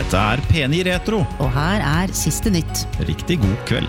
Dette P9 Retro. Og her siste nytt. Riktig god kveld.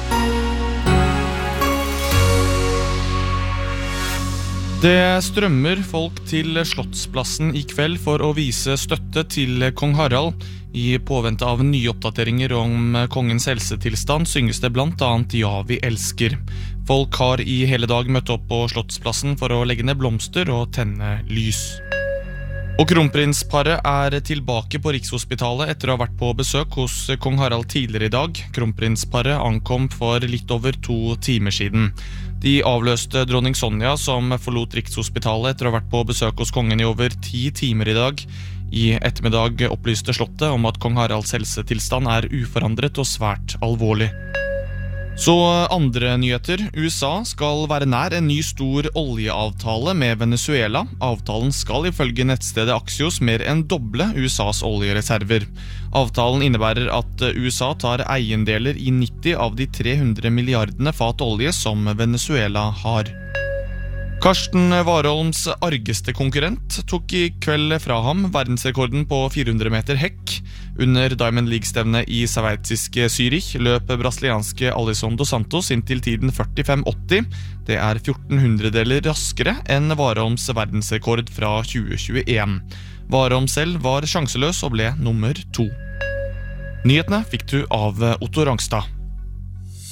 Det strømmer folk til Slottsplassen I kveld for å vise støtte til kong Harald. I påvente av nye oppdateringer om kongens helsetilstand synges det blant annet Ja, vi elsker. Folk har I hele dag møtt opp på Slottsplassen for å legge ned blomster og tenne lys. Og kronprinsparet tilbake på Rikshospitalet etter å ha vært på besøk hos kong Harald tidligere I dag. Kronprinsparet ankom for litt over 2 timer siden. De avløste dronning Sonja som forlot Rikshospitalet etter å ha vært på besøk hos kongen I over 10 timer I dag. I ettermiddag opplyste slottet om at kong Haralds helsetilstand uforandret og svært alvorlig. Så andre nyheter. USA skal være nær en ny stor oljeavtale med Venezuela. Avtalen skal ifølge nettstedet Axios mer enn doble USAs oljereserver. Avtalen innebærer at USA tar eiendeler I 90 av de 300 milliardene fat olje som Venezuela har. Karsten Warholms argeste konkurrent tok I kveld fra ham verdensrekorden på 400 meter hekk. Under Diamond League-stevnet I sveitsiske Zürich løp brasilianske Alisson dos Santos inn til tiden 45,80. Det 1400-deler raskere enn Warholms verdensrekord fra 2021. Warholm selv var sjanseløs og ble nummer 2. Nyhetene fikk du av Otto Rangstad.